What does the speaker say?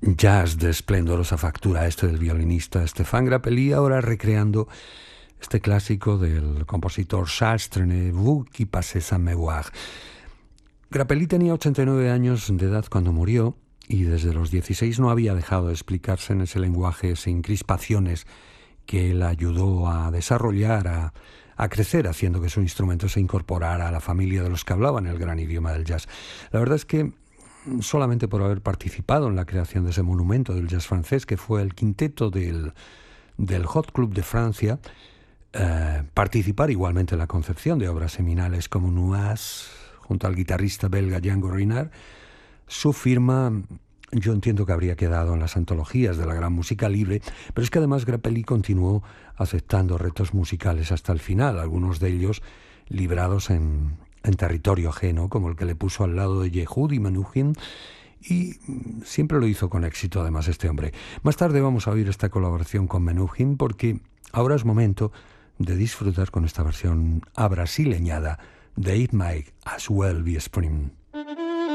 Jazz de esplendorosa factura, este del violinista Stéphane Grappelli, ahora recreando este clásico del compositor Charles Trenet, Vous qui passez sans me voir. Grappelli tenía 89 años de edad cuando murió y desde los 16 no había dejado de explicarse en ese lenguaje sin crispaciones que él ayudó a desarrollar, a crecer, haciendo que su instrumento se incorporara a la familia de los que hablaban el gran idioma del jazz. La verdad es que solamente por haber participado en la creación de ese monumento del jazz francés, que fue el quinteto del Hot Club de Francia, participar igualmente en la concepción de obras seminales como Nuages, junto al guitarrista belga Django Reinhardt, su firma, yo entiendo que habría quedado en las antologías de la gran música libre, pero es que además Grappelli continuó aceptando retos musicales hasta el final, algunos de ellos librados en territorio ajeno, como el que le puso al lado de Yehudi Menuhin, y siempre lo hizo con éxito además este hombre. Más tarde vamos a oír esta colaboración con Menuhin, porque ahora es momento de disfrutar con esta versión abrasileñada de It Might As Well Be Spring.